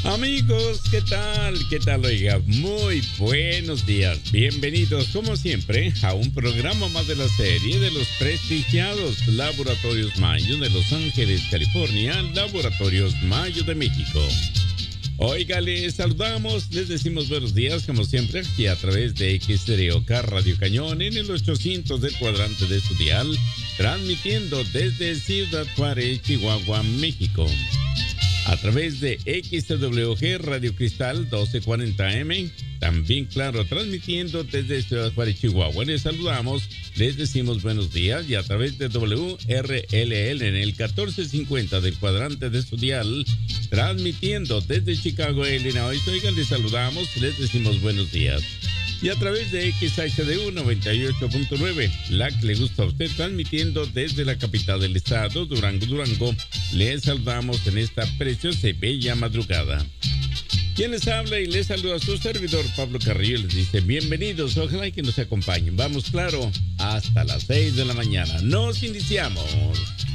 Amigos, ¿qué tal? ¿Qué tal? Oiga, muy buenos días. Bienvenidos, como siempre, a un programa más de la serie de los prestigiados Laboratorios Mayo de Los Ángeles, California, Laboratorios Mayo de México. Oiga, les saludamos, les decimos buenos días, como siempre, aquí a través de XStereoK Radio Cañón en el 800 del cuadrante de su dial, transmitiendo desde Ciudad Juárez, Chihuahua, México. A través de XWG Radio Cristal 1240M, también claro, transmitiendo desde Ciudad Juárez, Chihuahua. Les saludamos, les decimos buenos días y a través de WRLL en el 1450 del cuadrante de su dial, transmitiendo desde Chicago, Illinois. Oigan, les saludamos, les decimos buenos días. Y a través de XHDU 98.9, la que le gusta a usted, transmitiendo desde la capital del estado, Durango, les saludamos en esta preciosa y bella madrugada. Quien les habla y les saluda a su servidor Pablo Carrillo, les dice bienvenidos, ojalá que nos acompañen. Vamos, claro, hasta las 6 de la mañana. ¡Nos iniciamos!